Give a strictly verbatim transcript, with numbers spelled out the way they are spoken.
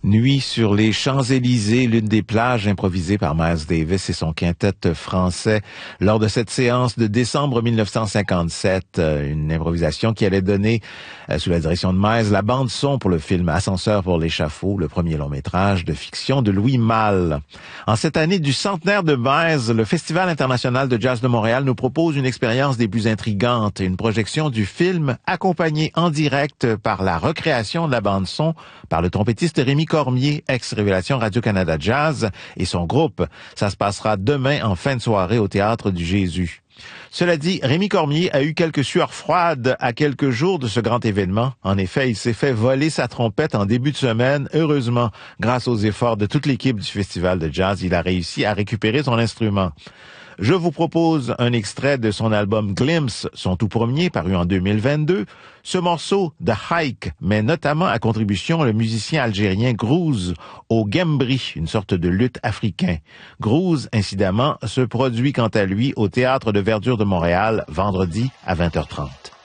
Nuit sur les Champs-Élysées, l'une des plages improvisées par Miles Davis et son quintet français lors de cette séance de décembre mille neuf cent cinquante-sept. Une improvisation qui allait donner, sous la direction de Miles, la bande-son pour le film Ascenseur pour l'échafaud, le premier long-métrage de fiction de Louis Malle. En cette année du centenaire de Miles, le Festival international de jazz de Montréal nous propose une expérience des plus intrigantes, une projection du film accompagnée en direct par la recréation de la bande-son par le trompettiste Rémi Cormier, ex-Révélation Radio-Canada Jazz, et son groupe. Ça se passera demain en fin de soirée au Théâtre du Jésus. Cela dit, Rémi Cormier a eu quelques sueurs froides à quelques jours de ce grand événement. En effet, il s'est fait voler sa trompette en début de semaine. Heureusement, grâce aux efforts de toute l'équipe du Festival de Jazz, il a réussi à récupérer son instrument. Je vous propose un extrait de son album Glimpse, son tout premier, paru en deux mille vingt-deux. Ce morceau, The Hike, met notamment à contribution le musicien algérien Grouz au Gembri, une sorte de luth africain. Grouz, incidemment, se produit quant à lui au Théâtre de Verdure de Montréal, vendredi à vingt heures trente.